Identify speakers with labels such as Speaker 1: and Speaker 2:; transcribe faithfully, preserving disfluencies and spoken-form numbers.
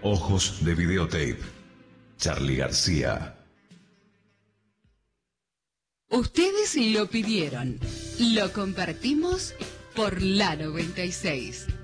Speaker 1: Ojos de videotape. Charly García.
Speaker 2: Ustedes lo pidieron. Lo compartimos por la noventa y seis.